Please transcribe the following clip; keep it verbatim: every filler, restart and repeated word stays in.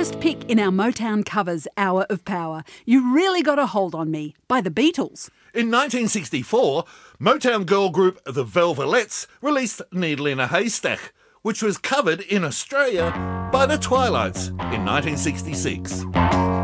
first pick in our Motown Covers Hour of Power, You Really Got a Hold on Me by the Beatles. In nineteen sixty-four, Motown girl group The Velvelettes released Needle in a Haystack, which was covered in Australia by the Twilights in nineteen sixty-six.